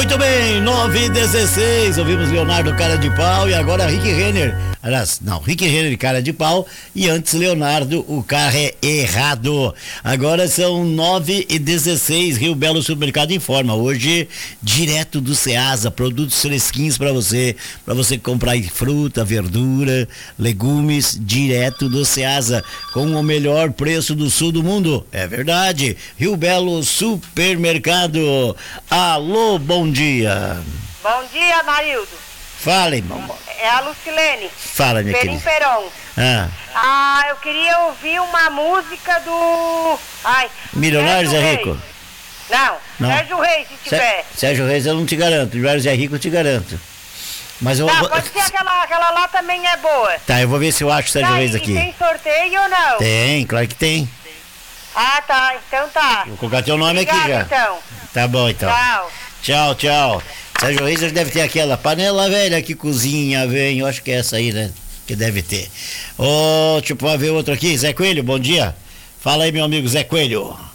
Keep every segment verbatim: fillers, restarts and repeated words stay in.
Muito bem, nove e dezesseis, ouvimos Leonardo Cara de Pau e agora Rick Renner. Aliás, não, Rick Renner Cara de Pau e antes Leonardo, o carro é errado. Agora são nove e dezesseis, Rio Belo Supermercado informa, hoje direto do Ceasa, produtos fresquinhos para você, para você comprar fruta, verdura, legumes, direto do Ceasa, com o melhor preço do sul do mundo. É verdade, Rio Belo Supermercado. Alô, bom dia. Bom dia, Marildo. Fala, irmão. É a Lucilene. Fala, minha Perim querida. Peron. Ah. Ah, eu queria ouvir uma música do... Ai, Milionário Zé Rico? Não, Não. Sérgio Reis, se tiver. Sérgio Reis eu não te garanto, Milionário Zé Rico eu te garanto. Mas eu Tá, vou... pode ser aquela, aquela lá também é boa. Tá, eu vou ver se eu acho o Sérgio Tá, Reis e aqui. tem sorteio ou não? Tem, claro que tem. Ah, tá, então tá. Vou colocar teu nome Obrigado, aqui já. então. Tá bom, então. Tchau. Tchau, tchau. Sérgio Reis deve ter aquela panela velha que cozinha, vem, eu acho que é essa aí, né? Que deve ter. Ô, oh, deixa eu ver outro aqui, Zé Coelho, bom dia. Fala aí, meu amigo Zé Coelho. Vou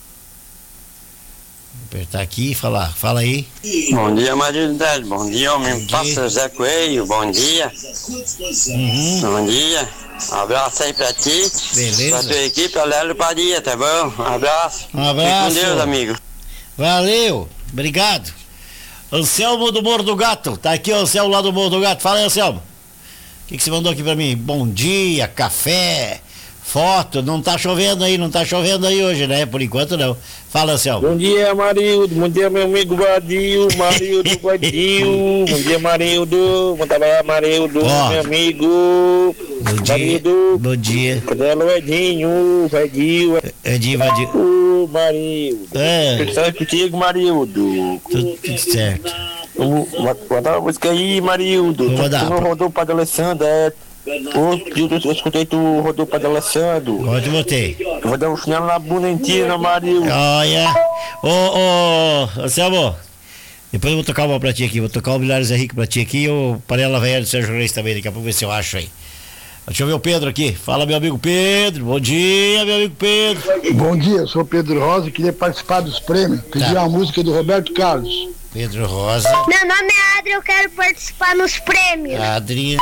apertar aqui e falar, fala aí. Bom dia, Marilidade, bom dia, homem. Passa Zé Coelho, bom dia. Uhum. Bom dia. Um abraço aí pra ti. Beleza. Pra tua equipe, pra Léo Padilha, tá bom? Um abraço. Um abraço. Fique com Deus, amigo. Valeu, obrigado. Anselmo do Morro do Gato, tá aqui o Anselmo lá do Morro do Gato. Fala aí, Anselmo. O que, que você mandou aqui pra mim? Bom dia, café, foto. Não tá chovendo aí, não tá chovendo aí hoje, né? Por enquanto não. Fala, Anselmo. Bom dia, Marildo. Bom dia, meu amigo Vadil. Marildo, Vadil. Bom dia, Marildo. Bom dia, Marildo, Ó. meu amigo. Bom dia. Marildo. Bom dia. Cadê o Edinho? Vadil. Edinho, Vadil. Ô, Marildo. É. Tudo certo contigo, Marildo? Tudo, tudo certo. Vamos botar uma música aí, Marildo. Vou mandar. Tu não rodou para Alessandro, é? Ô, eu, eu escutei tu rodou para Alessandro. Onde botei? Eu vou dar um chinelo na bunda inteira, Marildo. Olha. Ô, ô, Anselmo. Depois eu vou tocar uma pra ti aqui. Vou tocar o Milhares Henrique pra ti aqui e o Panela Velha do Sérgio Reis também. Daqui a pouco ver se eu acho aí. Deixa eu ver o Pedro aqui. Fala, meu amigo Pedro. Bom dia, meu amigo Pedro. Bom dia, eu sou Pedro Rosa e queria participar dos prêmios. Pedir Tá. uma música do Roberto Carlos. Pedro Rosa. Meu nome é Adri, eu quero participar nos prêmios. Adriano.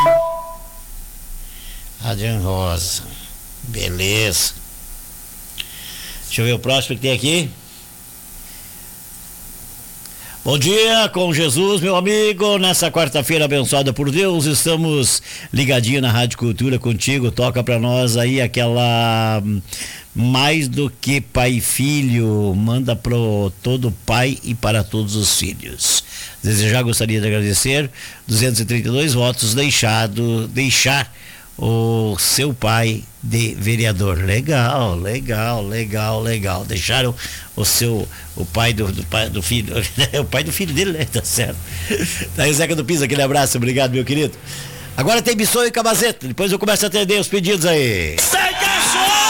Adriano Rosa. Beleza. Deixa eu ver o próximo que tem aqui. Bom dia com Jesus, meu amigo. Nessa quarta-feira abençoada por Deus, estamos ligadinho na Rádio Cultura contigo. Toca pra nós aí aquela Mais do que Pai e Filho. Manda pro todo pai e para todos os filhos. Desejar, gostaria de agradecer duzentos e trinta e dois votos deixado, deixar o seu pai de vereador. Legal, legal, legal, legal. Deixaram o seu, o pai do, do pai do filho, o pai do filho dele, né? Tá certo. Tá aí o Zeca do Piso, aquele abraço, obrigado, meu querido. Agora tem Bissonho e Cabazeta, depois eu começo a atender os pedidos aí.